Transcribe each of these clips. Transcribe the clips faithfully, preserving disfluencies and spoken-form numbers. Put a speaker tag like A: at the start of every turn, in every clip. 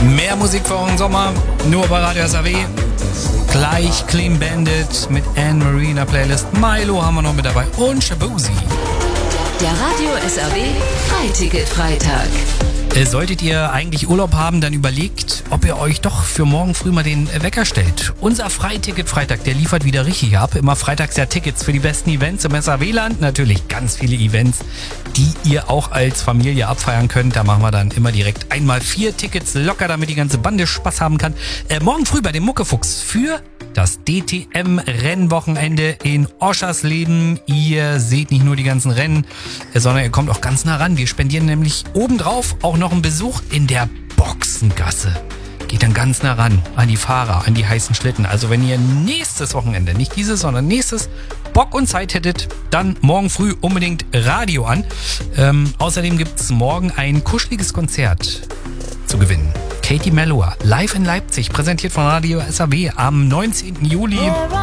A: Mehr Musik für euren Sommer, nur bei Radio S R W. Gleich Clean Bandit mit Anne Marie in der Playlist. Milo haben wir noch mit dabei und Shabuzi.
B: Der Radio S R W Freiticket-Freitag.
A: Solltet ihr eigentlich Urlaub haben, dann überlegt, ob ihr euch doch für morgen früh mal den Wecker stellt. Unser Freiticket-Freitag, der liefert wieder richtig ab. Immer freitags ja Tickets für die besten Events im S R W-Land. Natürlich ganz viele Events, die ihr auch als Familie abfeiern könnt. Da machen wir dann immer direkt einmal vier Tickets locker, damit die ganze Bande Spaß haben kann. Äh, morgen früh bei dem Muckefuchs für das D T M-Rennwochenende in Oschersleben. Ihr seht nicht nur die ganzen Rennen, sondern ihr kommt auch ganz nah ran. Wir spendieren nämlich obendrauf auch noch einen Besuch in der Boxengasse. Geht dann ganz nah ran an die Fahrer, an die heißen Schlitten. Also wenn ihr nächstes Wochenende, nicht dieses, sondern nächstes, Bock und Zeit hättet, dann morgen früh unbedingt Radio an. Ähm, außerdem gibt es morgen ein kuscheliges Konzert zu gewinnen. Katie Melua, live in Leipzig, präsentiert von Radio S R W am neunzehnten Juli.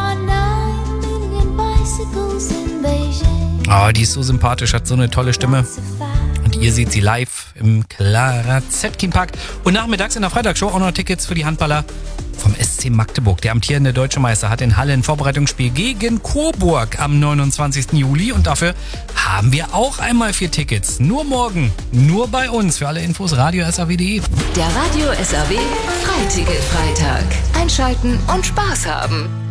A: Oh, die ist so sympathisch, hat so eine tolle Stimme. Und ihr seht sie live im Clara Zetkin Park. Und nachmittags in der Freitagsshow auch noch Tickets für die Handballer vom S C Magdeburg. Der amtierende Deutsche Meister hat in Halle ein Vorbereitungsspiel gegen Coburg am neunundzwanzigsten Juli. Und dafür haben wir auch einmal vier Tickets. Nur morgen, nur bei uns. Für alle Infos radio s r w punkt d e.
B: Der Radio S R W Freiticket-Freitag. Einschalten und Spaß haben.